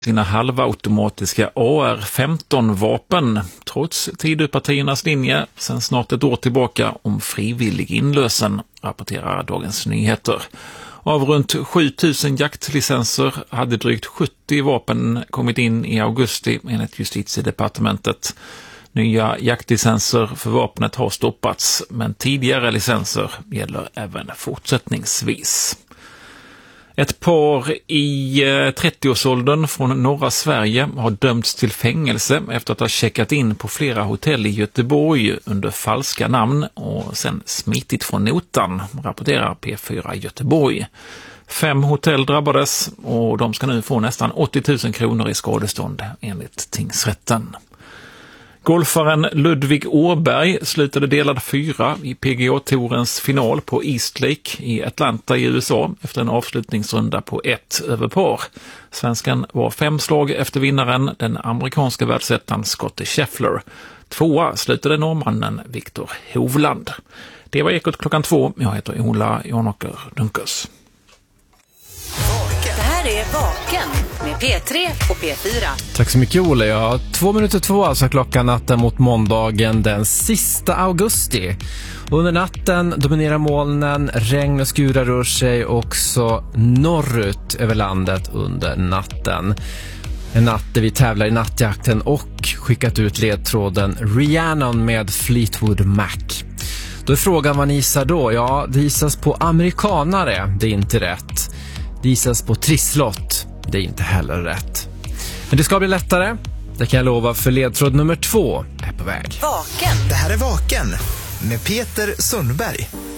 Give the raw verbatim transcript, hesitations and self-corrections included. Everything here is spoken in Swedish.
sina halvautomatiska A R femton-vapen trots Tidöpartiernas linje sedan snart ett år tillbaka om frivillig inlösen, rapporterar Dagens Nyheter. Av runt sju tusen jaktlicenser hade drygt sjuttio vapen kommit in i augusti enligt Justitiedepartementet. Nya jaktlicenser för vapnet har stoppats, men tidigare licenser gäller även fortsättningsvis. Ett par i trettioårsåldern från norra Sverige har dömts till fängelse efter att ha checkat in på flera hotell i Göteborg under falska namn och sen smitit från notan, rapporterar P fyra Göteborg. Fem hotell drabbades och de ska nu få nästan åttio tusen kronor i skadestånd enligt tingsrätten. Golfaren Ludvig Åberg slutade delad fyra i P G A-tourens final på East Lake i Atlanta i U S A efter en avslutningsrunda på ett över par. Svenskan var fem slag efter vinnaren, den amerikanska världsettan Scottie Scheffler. Tvåa slutade norrmannen Viktor Hovland. Det var Ekot klockan två. Jag heter Ola Janåker Dunkers. Det här är Vaken med P tre och P fyra. Tack så mycket Ola. Ja, två minuter två alltså klockan natten mot måndagen den sista augusti. Under natten dominerar molnen, regn och skurar rör sig också norrut över landet under natten. En natt där vi tävlar i nattjakten och skickat ut ledtråden Rhiannon med Fleetwood Mac. Då är frågan vad ni gissar då? Ja, det gissas på amerikanare, det är inte rätt. Det gissas på trisslott, det är inte heller rätt. Men det ska bli lättare, det kan jag lova, för ledtråd nummer två är på väg. Vaken. Det här är Vaken med Peter Sundberg.